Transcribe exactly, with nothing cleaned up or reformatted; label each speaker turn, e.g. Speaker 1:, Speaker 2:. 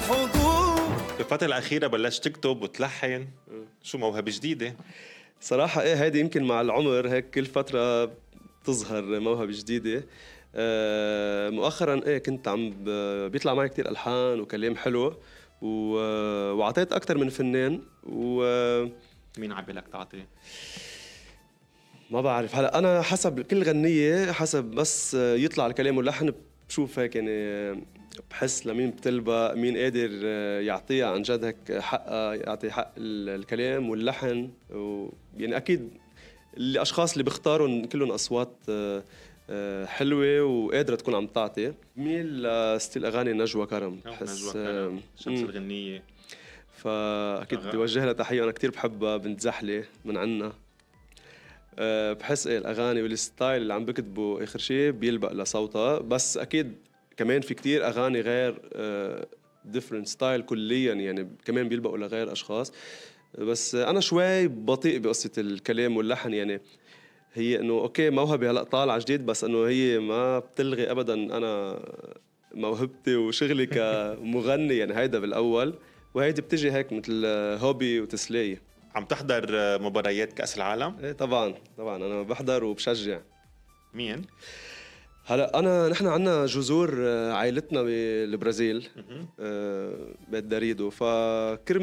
Speaker 1: حضور.
Speaker 2: بالفترة الأخيرة بلشت تكتب وتلحن، شو موهبة جديدة؟
Speaker 3: صراحة ايه هيدي يمكن مع العمر هيك كل فترة بتظهر موهبة جديدة. آه مؤخرا ايه كنت عم ب- بيطلع معي كتير ألحان وكلام حلو و- وعطيت أكتر من فنان وما
Speaker 2: مين عبالك تعطي؟
Speaker 3: بعرف هلا أنا حسب كل غنية حسب بس يطلع الكلام واللحن بشوف هيك يعني بحس لمين بتلبق مين قادر يعطيها عن جد هيك حقها يعطي حق ال- الكلام واللحن و يعني أكيد الاشخاص اللي بختارهم كلهم اصوات آه، آه، حلوه وقادره تكون عم تعطي. بميل لستيل اغاني نجوى كرم
Speaker 2: نجوى
Speaker 3: آه،
Speaker 2: كرم، شمس
Speaker 3: مم.
Speaker 2: الغنية.
Speaker 3: فاكيد
Speaker 2: أغا-
Speaker 3: بدي اوجه لها تحيه، انا كثير بحبها، بنت زحله من عنا. آه، بحس ايه الاغاني والستايل اللي عم بكتبه اخر شيء بيلبق لصوتها، بس اكيد كمان في كتير اغاني غير ديفرنت ستايل كليا يعني كمان بيلبقوا لغير اشخاص. بس انا شوي بطيء بقصه الكلام واللحن يعني هي انه اوكي موهبه هلا طالعه جديد، بس انه هي ما بتلغي ابدا انا موهبتي وشغلي كمغني يعني هيدا بالاول، وهيدي بتجي هيك مثل هوبي وتسليه.
Speaker 2: عم تحضر مباريات كأس العالم؟
Speaker 3: ايه طبعا طبعا انا بحضر وبشجع.
Speaker 2: مين؟
Speaker 3: هلا انا نحن عندنا جذور عائلتنا بالبرازيل،
Speaker 2: مهم.
Speaker 3: آه، بيت داريدو، فكرمال